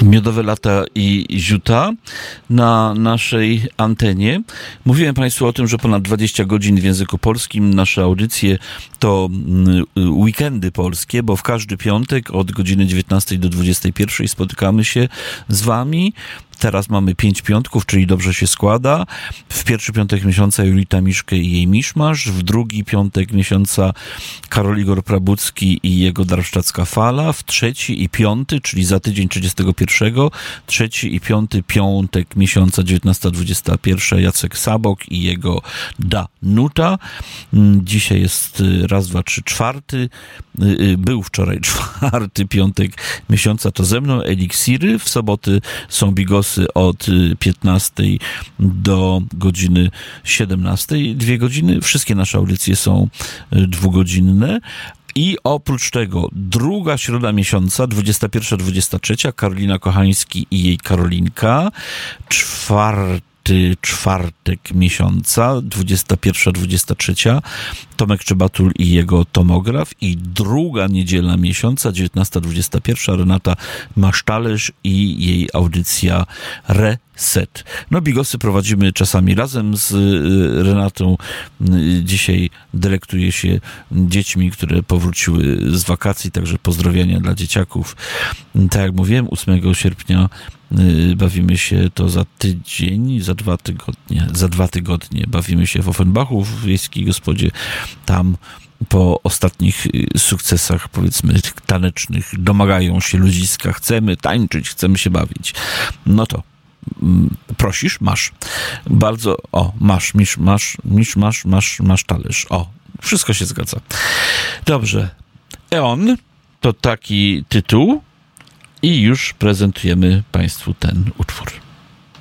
Miodowe lata i ziuta na naszej antenie. Mówiłem Państwu o tym, że ponad 20 godzin w języku polskim. Nasze audycje to weekendy polskie, bo w każdy piątek od godziny 19 do 21 spotykamy się z Wami. Teraz mamy 5 piątków, czyli dobrze się składa. W pierwszy piątek miesiąca Julita Miszkę i jej Miszmasz. W drugi piątek miesiąca Karol Igor Prabucki i jego Darmstadtska Fala. W trzeci i piąty, czyli za tydzień 31, trzeci i piąty piątek miesiąca 19-21 Jacek Sabok i jego Danuta. Dzisiaj jest raz, dwa, trzy, czwarty. Był wczoraj czwarty piątek miesiąca, to ze mną Eliksiry. W soboty są bigosy od 15 do godziny 17. 2 godziny. Wszystkie nasze audycje są dwugodzinne. I oprócz tego druga środa miesiąca, 21-23, Karolina Kochański i jej Karolinka. Czwartek miesiąca, 21-23, Tomek Czybatul i jego Tomograf. I druga niedziela miesiąca, 19-21, Renata Masztalerz i jej audycja Reset. No, bigosy prowadzimy czasami razem z Renatą. Dzisiaj delektuje się dziećmi, które powróciły z wakacji, także pozdrowienia dla dzieciaków. Tak jak mówiłem, 8 sierpnia bawimy się to za tydzień, za 2 tygodnie bawimy się w Offenbachu, w Wiejskiej Gospodzie. Tam po ostatnich sukcesach, powiedzmy, tanecznych domagają się ludziska. Chcemy tańczyć, chcemy się bawić. No to prosisz, masz. Bardzo, masz talerz. O, wszystko się zgadza. Dobrze. Eon to taki tytuł i już prezentujemy Państwu ten utwór.